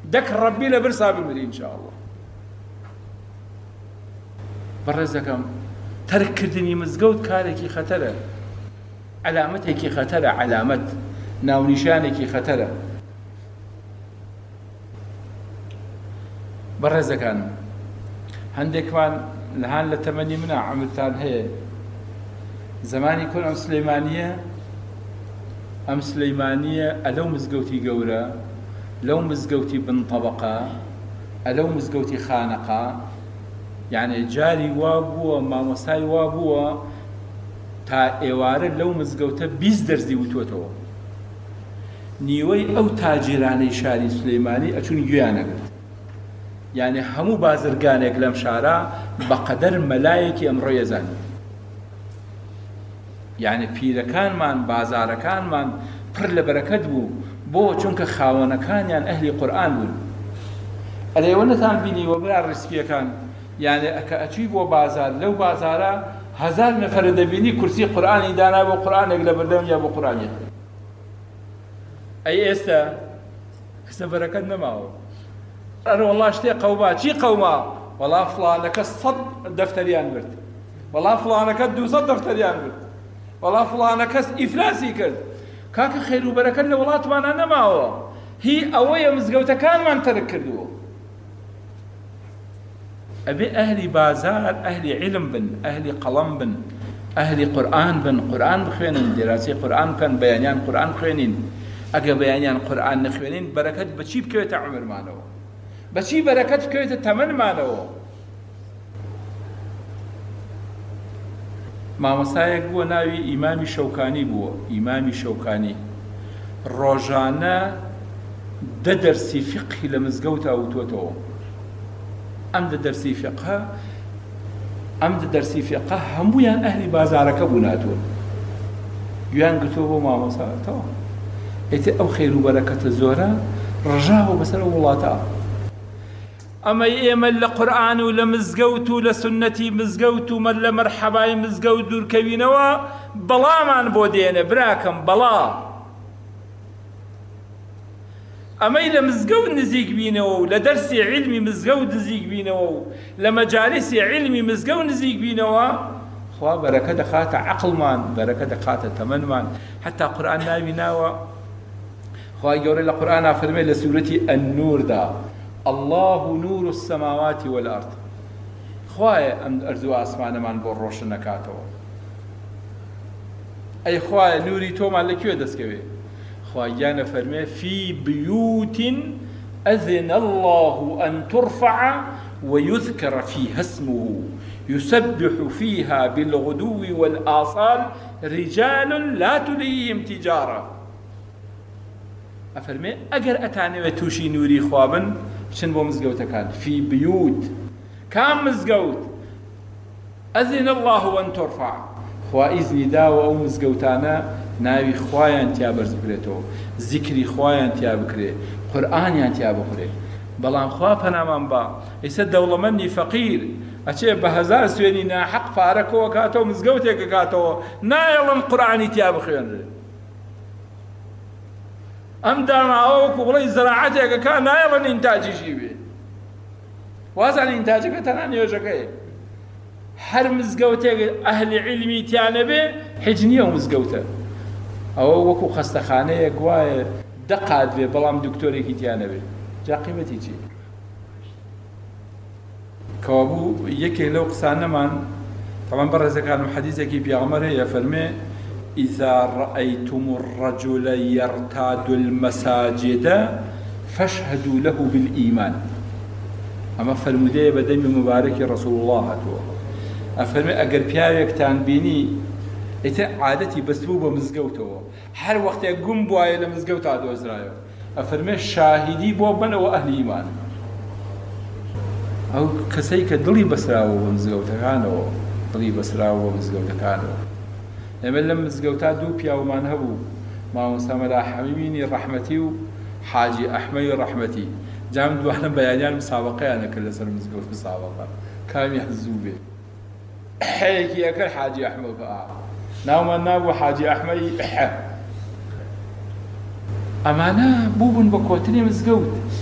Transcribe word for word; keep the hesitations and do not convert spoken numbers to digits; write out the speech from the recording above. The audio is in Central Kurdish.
دەک ڕەبی لە برسا بمری ئینشاءڵڵا. بەڕێزەکەم تەرککردنی مزگەوت کارێکی خەتەرە، علامەتێکی خەتەرە، علامەت ناونیشانێکی خەتەرە. بەڕێزەکانم هەندێکمان لەهان لە تەمەنی منە عەمرتان هەیە زمانی کۆن ئەم سلەیمانیە ئەم سلەیمانیە ئەلەو مزگەوتی گەورە، لەو مزگەوتی بن تەبەقە، ئەلەو مزگەوتی خانەقا، یعنی جاری وا بووە مامۆستای وا بووە تا ئێوارە لەو مزگەوتە بیست دەرزی وتوەتەوە. نیوەی ئەو تاجرانەی شاری سلەیمانی ئەچوون گوێیانەگرت، یعنی هەموو بازرگانێک لەم شارە بەقەدەر مەلایەکی ئەمڕۆ ێزانی. یعنی پیرەکانمان بازارەکانمان پڕ لە بەرەکەت بوو، بۆ چونکە خاوەنەکانیان ئەهلی قورئان بوون. ئەلێوە نەتان بینیوە برا ڕیسپیەکان، یعنی ئەکە ئەچی بۆ بازار، لەو بازارە هەزار نەفەرە دەبینی کورسی قورئانی دانا بۆ قورئانێک لە بەردەم یا بۆ قورئانێک. ئەی ئێستا کەسە بەرەکەت نەماوە. ئەرە وەڵا شتێ قەوما، چی قەوما؟ وەڵا فڵانەکە سەد دەفتەریان برد، وەڵا فڵانەکە دووسەد دەفتەریان برد، وەڵا فڵانەکەس ئیفلاسی کرد. کاکە خەیر و بەرەکەت لە وڵاتمانە نەماوە، هی ئەوەیە مزگەوتەکانمان تەرک کردووە. ئەبێ ئەهلی بازار ئەهلی عیلم بن، ئەهلی قەڵەم بن، ئەهلی قورئان بن، قورئان بخوێنن، دێراسی قورئان بکەن، بەیانیان قورئان خوێنین. ئەگە بەیانیان قورئان نەخوێنین بەرەکەت بەچی بکەوێتە عومرمانەوە، بەچی بەرەکەت بکەوێتە تەمەنمانەوە. مامۆستایەک بووە ناوی ئیمامی شەوکانی بووە، ئیمامی شەوکانی ڕۆژانە دە دەرسی فیقهی لە مزگەوتا وتوەتەوە. ئەم دە دەرسی فیقه ئەم دە دەرسی فیقه هەموویان ئەهلی بازارەکە بووناتوە. گویان گرتووە بۆ مامۆستاەوە، ئێتە ئەو خەیر و بەرەکەتە زۆرە ڕژاوە بەسەر وڵاتە. ئەمە ئێمە لە قورئان و لە مزگەوت و لە سنەتی مزگەوت و لە مەرحەبای مزگەوت دوورکەوینەوە بەڵامان بۆ دێنە براکەم، بەڵا ئەمەی لە مزگەوت نزیک بینەوە و لە دەرسی عیلمی مزگەوت نزیک بینەوە و لە مەجالیسی عیلمی مزگەوت نزیک بینەوە، خوا بەرەکە دەخاتە عەقڵمان، بەرەکە دەخاتە تەمەنمان. حتا قورئان ناوی ناوە، خوای گەورە لە قورئانا فەرمێ لە سوورەتی ئەننووردا الله نور السماوات والأرض. خوایە ئەم ئەرز و ئاسمانەمان بۆ ڕۆشن نەکاتەوە. ئەی خوایە نووری تۆمان لەکوێ دەستکەوێ؟ خوایانە فەرمێ فی بیوت ئەذن الله أن ترفع ويذكر فيها اسمه يسبح فيها بالغدو والآصال رجال لا تلهيهم تجارة. ئەفەرمێ ئەگەر ئەتانەوێت تووشی نووری خوا بن بچن بۆ مزگەوتەکان. فی بیوت، کام مزگەوت؟ ئەذن الله أن ترفع، خوا ئیزنی داوە ئەو مزگەوتانە ناوی خوایان تیا بەرز بکرێتەوە، زیکری خوایان تیا بکرێ، قورئانیان تیا بخورێ. بەڵام خوا پەنامان با ئێستا دەوڵەمەندی فەقیر ئەچێ بە هەزار سوێنی ناحەق پارەکەوە کاتەوە مزگەوتێکە کاتەوە، نایەڵن قورئانی تیا بخوێنرێ. ئەم داناوە وەکو بڵێ زەراعەتێکەکە نایەڵن ئینتاجیشی بێ. وازانە ئینتاجەکە تەنها نوێژەکەیە. هەر مزگەوتێک ئەهلی عیلمی تیانە بێ حیج نییە ئەو مزگەوتە. ئەوە وەکو خەستەخانەیەک وایە دە قات بێ بەڵام دکتۆرێکی تیانە بێ، جا قیمەتی چی؟ کەوا بوو یەکێک لەو قسانەمان تەمان بەڕێزەکانم حەدیثێکی پێغەمبەر هەیە فەرمێ إذا رأيتم الرجل يرتاد المساجد فاشهدوا له بالإيمان. أما فرمودية بدمي مبارك رسول الله هاتوا أفرمي أقر بياويكتان بيني إتا عادتي بسبوبة مزقوتوا هر وقت يقوم بوايا لمزقوتا دو إزرايو أفرمي شاهدي بوبنا وأهل إيمان. أو كسيك دلي بسراو ومزقوتا كانوا دلي بسراو ومزقوتا كانوا. ئێمە لەم مزگەوتا دوو پیاومان هەبوو، مامۆستا مەلا حەمیمینی ڕەحمەتی و حاجی ئەحمەدی ڕەحمەتی. جام دوانە بەیانیان مسابقەیانە کرد لەسەر مزگەوت مسابقە، کامیان زوو بێ. حەیەکی ئەکرد حاجی ئەحمەد بە ئا ناومان نابوو حاجی ئەحمەدی ئەحە. ئەمانە بووبوون بە کۆتنی مزگەوت،